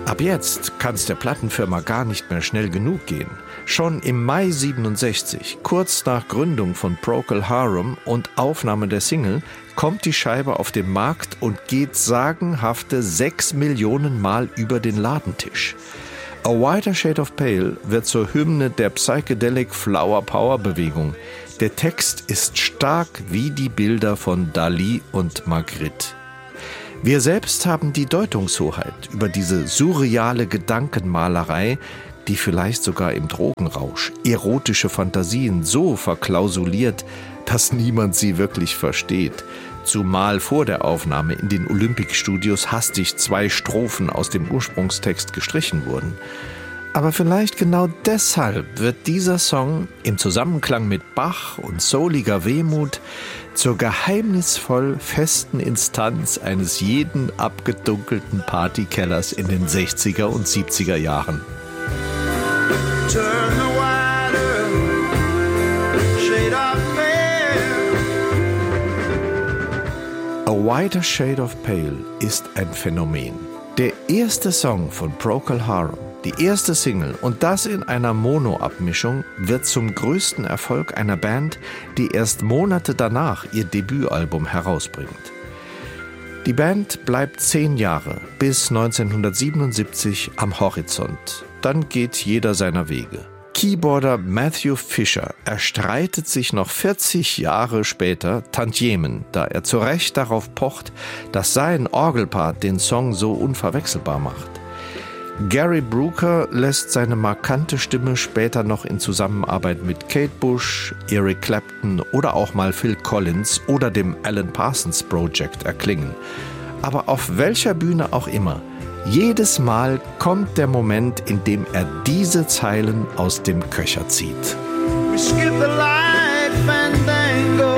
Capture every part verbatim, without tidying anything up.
Ab jetzt kann es der Plattenfirma gar nicht mehr schnell genug gehen. Schon im Mai siebenundsechzig, kurz nach Gründung von Procol Harum und Aufnahme der Single, kommt die Scheibe auf den Markt und geht sagenhafte sechs Millionen Mal über den Ladentisch. A Whiter Shade of Pale wird zur Hymne der Psychedelic Flower Power Bewegung. Der Text ist stark wie die Bilder von Dali und Magritte. Wir selbst haben die Deutungshoheit über diese surreale Gedankenmalerei, die vielleicht sogar im Drogenrausch erotische Fantasien so verklausuliert, dass niemand sie wirklich versteht. Zumal vor der Aufnahme in den Olympic Studios hastig zwei Strophen aus dem Ursprungstext gestrichen wurden. Aber vielleicht genau deshalb wird dieser Song im Zusammenklang mit Bach und souliger Wehmut zur geheimnisvoll festen Instanz eines jeden abgedunkelten Partykellers in den sechziger und siebziger Jahren. Turn the whiter shade of pale. A Whiter Shade of Pale ist ein Phänomen. Der erste Song von Procol Harum, die erste Single und das in einer Mono-Abmischung, wird zum größten Erfolg einer Band, die erst Monate danach ihr Debütalbum herausbringt. Die Band bleibt zehn Jahre bis neunzehnhundertsiebenundsiebzig am Horizont. Dann geht jeder seiner Wege. Keyboarder Matthew Fisher erstreitet sich noch vierzig Jahre später Tantiemen, da er zu Recht darauf pocht, dass sein Orgelpart den Song so unverwechselbar macht. Gary Brooker lässt seine markante Stimme später noch in Zusammenarbeit mit Kate Bush, Eric Clapton oder auch mal Phil Collins oder dem Alan Parsons Project erklingen. Aber auf welcher Bühne auch immer, jedes Mal kommt der Moment, in dem er diese Zeilen aus dem Köcher zieht. We skip the light fandango.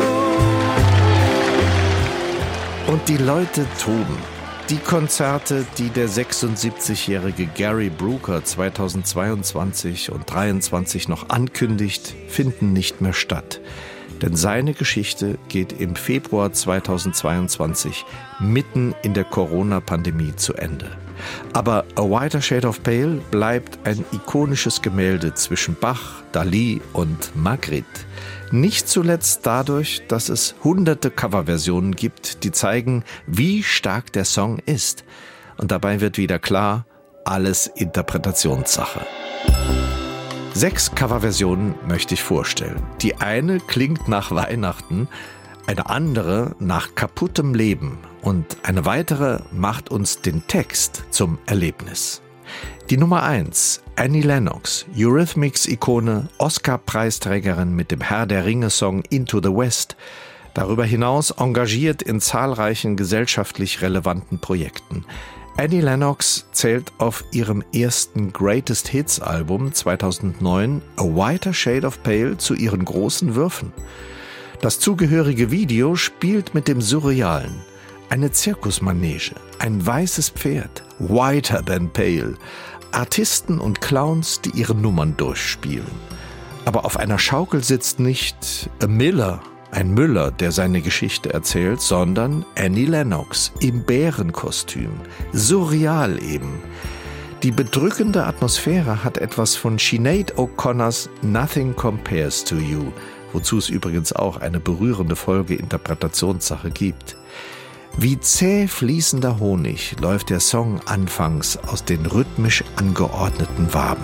Und die Leute toben. Die Konzerte, die der sechsundsiebzigjährige Gary Brooker zweitausendzweiundzwanzig und zweitausenddreiundzwanzig noch ankündigt, finden nicht mehr statt. Denn seine Geschichte geht im Februar zweitausendzweiundzwanzig mitten in der Corona-Pandemie zu Ende. Aber A Whiter Shade of Pale bleibt ein ikonisches Gemälde zwischen Bach, Dali und Magritte. Nicht zuletzt dadurch, dass es hunderte Coverversionen gibt, die zeigen, wie stark der Song ist. Und dabei wird wieder klar, alles Interpretationssache. Sechs Coverversionen möchte ich vorstellen. Die eine klingt nach Weihnachten, eine andere nach kaputtem Leben und eine weitere macht uns den Text zum Erlebnis. Die Nummer eins, Annie Lennox, Eurythmics-Ikone, Oscar-Preisträgerin mit dem Herr der Ringe-Song Into the West. Darüber hinaus engagiert in zahlreichen gesellschaftlich relevanten Projekten. Annie Lennox zählt auf ihrem ersten Greatest Hits-Album zweitausendneun A Whiter Shade of Pale zu ihren großen Würfen. Das zugehörige Video spielt mit dem Surrealen. Eine Zirkusmanege, ein weißes Pferd, whiter than pale, Artisten und Clowns, die ihre Nummern durchspielen. Aber auf einer Schaukel sitzt nicht a Miller, ein Müller, der seine Geschichte erzählt, sondern Annie Lennox im Bärenkostüm, surreal eben. Die bedrückende Atmosphäre hat etwas von Sinead O'Connors Nothing Compares to You, wozu es übrigens auch eine berührende Folge Interpretationssache gibt. Wie zäh fließender Honig läuft der Song anfangs aus den rhythmisch angeordneten Waben.